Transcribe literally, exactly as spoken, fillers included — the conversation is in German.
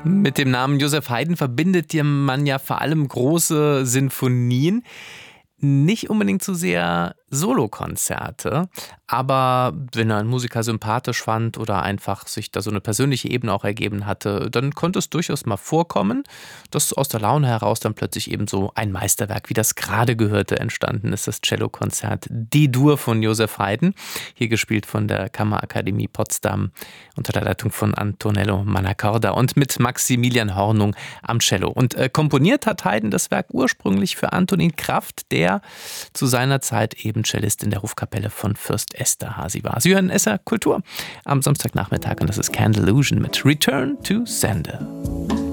Mit dem Namen Joseph Haydn verbindet man ja vor allem große Sinfonien. Nicht unbedingt so sehr Solokonzerte, aber wenn er einen Musiker sympathisch fand oder einfach sich da so eine persönliche Ebene auch ergeben hatte, dann konnte es durchaus mal vorkommen, dass aus der Laune heraus dann plötzlich eben so ein Meisterwerk wie das gerade gehörte entstanden ist, das Cellokonzert D-Dur von Joseph Haydn, hier gespielt von der Kammerakademie Potsdam unter der Leitung von Antonello Manacorda und mit Maximilian Hornung am Cello. Und äh, komponiert hat Haydn das Werk ursprünglich für Antonin Kraft, der zu seiner Zeit eben Cellist in der Hofkapelle von Fürst Esterházy war. Sie hören S R Kultur am Samstagnachmittag und das ist Candelusion mit Return to Sender.